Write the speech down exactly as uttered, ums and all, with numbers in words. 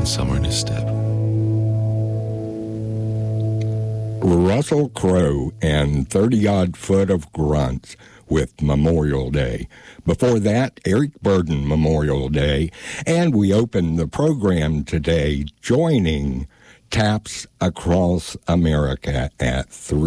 summer in his step. Russell Crowe and thirty-odd Foot of Grunts with Memorial Day. Before that, Eric Burdon, Memorial Day. And we opened the program today joining Taps Across America at three.